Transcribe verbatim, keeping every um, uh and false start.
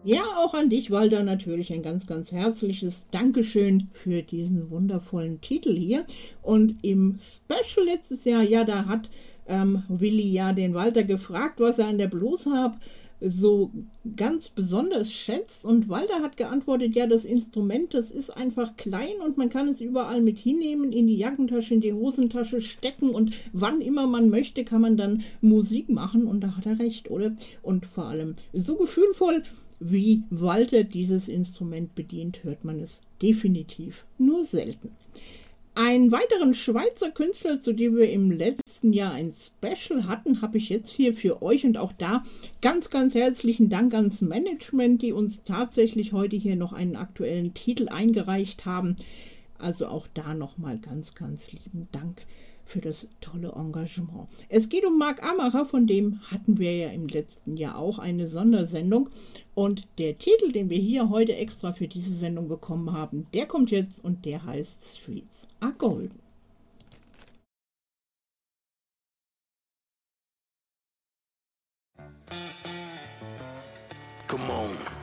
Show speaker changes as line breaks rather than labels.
Ja, auch an dich, Walter, natürlich ein ganz, ganz herzliches Dankeschön für diesen wundervollen Titel hier. Und im Special letztes Jahr, ja, da hat ähm, Willi ja den Walter gefragt, was er an der Blues Harp so ganz besonders schätzt. Und Walter hat geantwortet, ja, das Instrument, das ist einfach klein und man kann es überall mit hinnehmen, in die Jackentasche, in die Hosentasche stecken und wann immer man möchte, kann man dann Musik machen. Und da hat er recht, oder? Und vor allem so gefühlvoll, wie Walter dieses Instrument bedient, hört man es definitiv nur selten. Einen weiteren Schweizer Künstler, zu dem wir im letzten Jahr ein Special hatten, habe ich jetzt hier für euch, und auch da ganz, ganz herzlichen Dank ans Management, die uns tatsächlich heute hier noch einen aktuellen Titel eingereicht haben. Also auch da nochmal ganz, ganz lieben Dank für das tolle Engagement. Es geht um Marc Amacher, von dem hatten wir ja im letzten Jahr auch eine Sondersendung. Und der Titel, den wir hier heute extra für diese Sendung bekommen haben, der kommt jetzt und der heißt Streets Are Golden.
Come on.